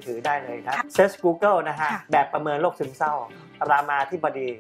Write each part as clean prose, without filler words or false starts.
ถือได้เลยนะเซิร์ช Google นะฮะแบบประเมินโรคซึมเศร้ารามาธิบดี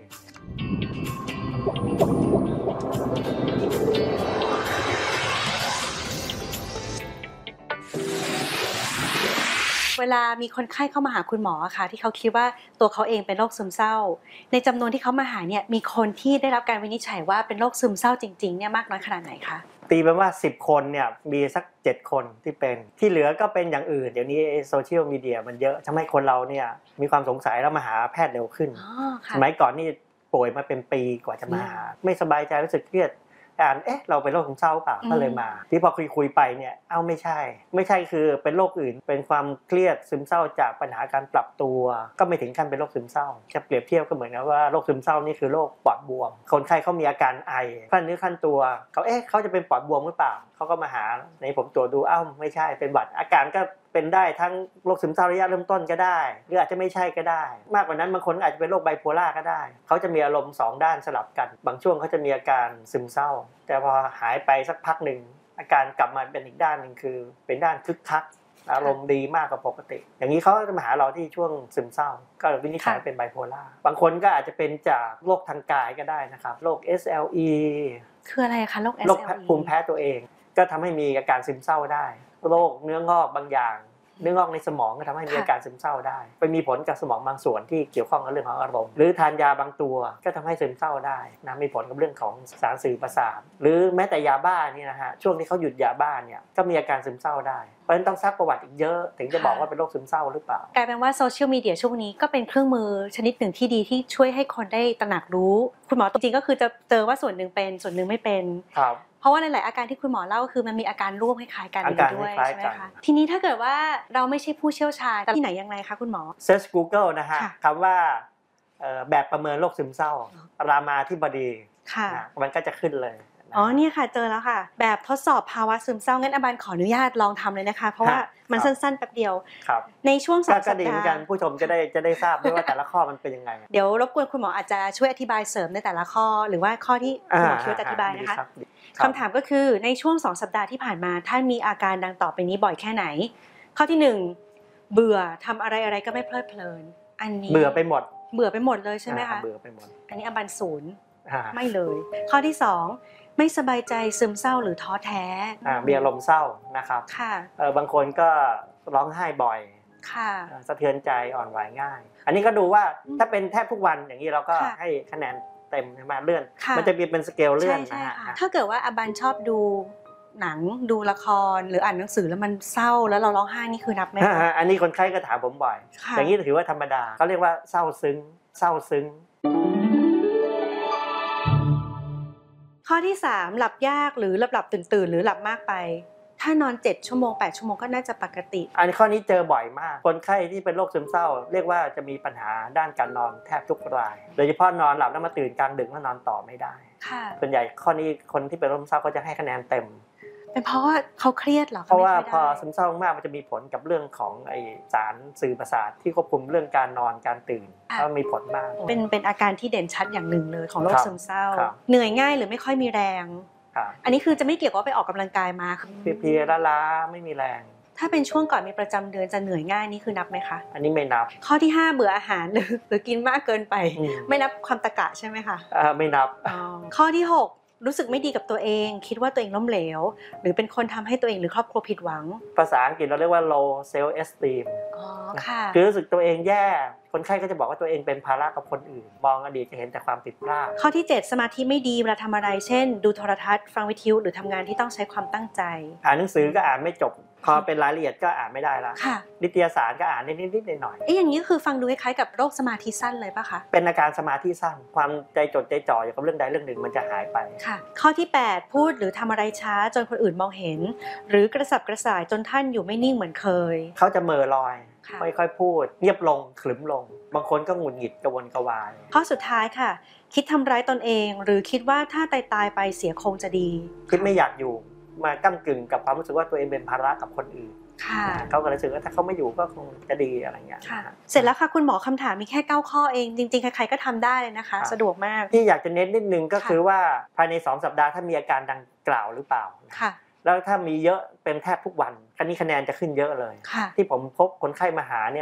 เวลามีคนไข้เข้ามาหาคุณหมอค่ะที่เขาคิดว่าตัวเขาเองเป็นโรคซึมเศร้าในจำนวนที่เขามาหาเนี่ยมีคนที่ได้รับการวินิจฉัยว่าเป็นโรคซึมเศร้าจริงๆเนี่ยมากน้อยขนาดไหนคะตีเป็นว่า10คนเนี่ยมีสัก7คนที่เป็นที่เหลือก็เป็นอย่างอื่นเดี๋ยวนี้โซเชียลมีเดียมันเยอะทำให้คนเราเนี่ยมีความสงสัยแล้วมาหาแพทย์เร็วขึ้นสมัยก่อนนี่ป่วยมาเป็นปีกว่าจะมาหาไม่สบายใจรู้สึกเครียดเราเป็นโรคซึมเศร้าเปล่าก็เลยมาที่พอคุยไปเนี่ยไม่ใช่คือเป็นโรคอื่นเป็นความเครียดซึมเศร้าจากปัญหาการปรับตัวก็ไม่ถึงขั้นเป็นโรคซึมเศร้าจะเปรียบเทียบก็เหมือนกับว่าโรคซึมเศร้านี่คือโรคปอดบวมคนไข้เขามีอาการไอขั้นเนื้อขั้นตัวเขาจะเป็นปอดบวมหรือเปล่าเขาก็มาหาในผมตรวจดูไม่ใช่เป็นหวัดอาการก็เป็นได้ทั้งโรคซึมเศร้าระยะเริ่มต้นก็ได้หรืออาจจะไม่ใช่ก็ได้มากกว่านั้นบางคนอาจจะเป็นโรคไบโพล่าก็ได้เขาจะมีอารมณ์2ด้านสลับกันบางช่วงเขาจะมีอาการซึมเศร้าแต่พอหายไปสักพักหนึ่งอาการกลับมาเป็นอีกด้านหนึ่งคือเป็นด้านคึกคักอารมณ์ดีมากกว่าปกติอย่างนี้เขาจะมาหาเราที่ช่วงซึมเศร้าก็วินิจฉัยเป็นไบโพล่าบางคนก็อาจจะเป็นจากโรคทางกายก็ได้นะครับโรค SLE คืออะไรคะโรค SLE โรคภูมิแพ้ตัวเองก็ทำให้มีอาการซึมเศร้าได้โรคเนื้องอกบางอย่างเนื้องอกในสมองก็ทำให้มีอาการซึมเศร้าได้ไปมีผลกับสมองบางส่วนที่เกี่ยวข้องกับเรื่องของอารมณ์หรือทานยาบางตัวก็ทำให้ซึมเศร้าได้นะมีผลกับเรื่องของสารสื่อประสาทหรือแม้แต่ยาบ้านี่นะฮะช่วงที่เขาหยุดยาบ้าเนี่ยก็มีอาการซึมเศร้าได้เพราะฉะนั้นต้องซักประวัติอีกเยอะถึงจะบอกว่าเป็นโรคซึมเศร้าหรือเปล่ากลายเป็นว่าโซเชียลมีเดียช่วงนี้ก็เป็นเครื่องมือชนิดหนึ่งที่ดีที่ช่วยให้คนได้ตระหนักรู้คุณหมอจริงๆก็คือจะเจอว่าส่วนหนึ่งเป็นส่วนหนึ่งไม่เป็นครับเพราะว่าหลายๆอาการที่คุณหมอเล่าคือมันมีอาการร่วมคล้ายๆกันด้วยใช่ไหมคะทีนี้ถ้าเกิดว่าเราไม่ใช่ผู้เชี่ยวชาญที่ไหนยังไงคะคุณหมอ Search Google นะฮะคำว่าแบบประเมินโรคซึมเศร้ารามาธิบดีมันก็จะขึ้นเลยเนี่ยค่ะเจอแล้วค่ะแบบทดสอบภาวะซึมเศร้างั้นอบันขออนุญาตลองทำเลยนะคะเพราะว่ามันสั้นๆแป๊บเดียวในช่วง2 สัปดาห์ก็ดีเหมือนกันผู้ชมจะได้ทราบด้วยว่าแต่ละข้อมันเป็นยังไงเดี๋ยวรบกวนคุณหมออาจจะช่วยอธิบายเสริมในแต่ละข้อหรือว่าข้อที่คุณหมอคิดว่าจะอธิบายนะคะคำถามก็คือในช่วง2 สัปดาห์ที่ผ่านมาท่านมีอาการดังต่อไปนี้บ่อยแค่ไหนข้อที่1เบื่อทำอะไรก็ไม่เพลิดเพลินอันนี้เบื่อไปหมดเลยใช่ไหมคะเบื่อไปหมดอันนี้อบัน0ไม่เลยข้อที่2ไม่สบายใจซึมเศร้าหรือท้อแท้มีอารมณ์เศร้านะครับบางคนก็ร้องไห้บ่อยสะเทือนใจอ่อนไหวง่ายอันนี้ก็ดูว่าถ้าเป็นแทบทุกวันอย่างนี้เราก็ให้คะแนนเต็มใช่ไหมเลื่อนมันจะมีเป็นสเกลเลื่อนนะฮะถ้าเกิดว่าอบันชอบดูหนังดูละครหรืออ่านหนังสือแล้วมันเศร้าแล้วเราร้องไห้นี่คือนับไหมคะอันนี้คนไข้ก็ถามผมบ่อยอย่างนี้ถือว่าธรรมดาเขาเรียกว่าเศร้าซึ้งข้อที่3หลับยากหรือหลับตื่นหรือหลับมากไปถ้านอน7 ชั่วโมง8 ชั่วโมงก็น่าจะปกติอันนี้ข้อนี้เจอบ่อยมากคนไข้ที่เป็นโรคซึมเศร้าเรียกว่าจะมีปัญหาด้านการนอนแทบทุกรายโดยเฉพาะนอนหลับแล้วมาตื่นกลางดึกแล้วนอนต่อไม่ได้ส่วนใหญ่ข้อนี้คนที่เป็นโรคซึมเศร้าก็จะให้คะแนนเต็มเป็นเพราะว่าเขาเครียดเหรอเพราะว่าพอซึมเศร้ามากมันจะมีผลกับเรื่องของสารสื่อประสาทที่ควบคุมเรื่องการนอนการตื่นก็มีผลมากเป็นอาการที่เด่นชัดอย่างหนึ่งเลยของโรคซึมเศร้าเหนื่อยง่ายหรือไม่ค่อยมีแรงอันนี้คือจะไม่เกี่ยวกับไปออกกำลังกายมาเพลียๆล้าๆไม่มีแรงถ้าเป็นช่วงก่อนมีประจำเดือนจะเหนื่อยง่ายนี่คือนับไหมคะอันนี้ไม่นับข้อที่5เบื่ออาหารหรือกินมากเกินไปไม่นับความตะกะใช่ไหมคะไม่นับข้อที่6รู้สึกไม่ดีกับตัวเองคิดว่าตัวเองล้มเหลวหรือเป็นคนทำให้ตัวเองหรือครอบครัวผิดหวังภาษาอังกฤษเราเรียกว่า low self esteem คือรู้สึกตัวเองแย่คนไข้ก็จะบอกว่าตัวเองเป็นภาระกับคนอื่นมองอดีตจะเห็นแต่ความผิดพลาดข้อที่7สมาธิไม่ดีเวลาทำอะไรเช่นดูโทรทัศน์ฟังวิทยุหรือทำงานที่ต้องใช้ความตั้งใจอ่านหนังสือก็อ่านไม่จบพอเป็นรายละเอียดก็อ่านไม่ได้ละนิตยสารก็อ่านนิดๆหน่อยๆอย่างนี้คือฟังดูคล้ายๆกับโรคสมาธิสั้นเลยป่ะคะเป็นอาการสมาธิสั้นความใจจดใจจ่ออยู่กับเรื่องใดเรื่องหนึ่งมันจะหายไปค่ะข้อที่8พูดหรือทำอะไรช้าจนคนอื่นมองเห็นหรือกระสับกระส่ายจนท่านอยู่ไม่นิ่งเหมือนเคยเขาจะเหม่อลอยไม่ค่อยพูดเงียบลงขรึมลงบางคนก็หงุดหงิดกระวนกระวายข้อสุดท้ายค่ะคิดทำร้ายตนเองหรือคิดว่าถ้าตายไปเสียคงจะดีคิดไม่อยากอยู่มาก้ำกึ่งกับความรู้สึกว่าตัวเองเป็นภาระกับคนอื่นเขาก็รู้สึกว่าถ้าเขาไม่อยู่ก็คงจะดีอะไรเงี้ยเสร็จแล้วค่ะคุณหมอคำถามมีแค่9ข้อเองจริงๆใครๆก็ทำได้เลยนะคะสะดวกมากที่อยากจะเน้นนิดนึงก็คือว่าภายใน2 สัปดาห์ถ้ามีอาการดังกล่าวหรือเปล่าแล้วถ้ามีเยอะเป็นแทบทุกวันคะแนนจะขึ้นเยอะเลยที่ผมพบคนไข้มาหาเนี่ย